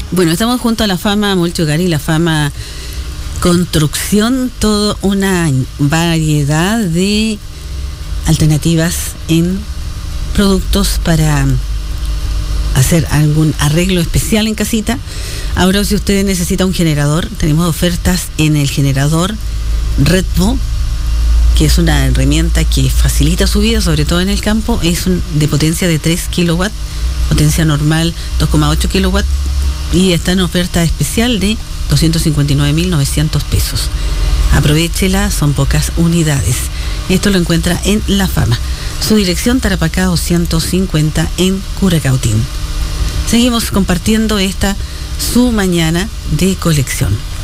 Bueno, estamos junto a la Fama Multihogar y la Fama Construcción, toda una variedad de alternativas en productos para hacer algún arreglo especial en casita. Ahora, si usted necesita un generador, tenemos ofertas en el generador Redbo, que es una herramienta que facilita su vida, sobre todo en el campo. Es de potencia de 3 kilowatts, potencia normal 2,8 kilowatts, y está en oferta especial de 259.900 pesos. Aprovéchela, son pocas unidades. Esto lo encuentra en La Fama. Su dirección, Tarapacá 250 en Curacautín. Seguimos compartiendo esta su mañana de colección.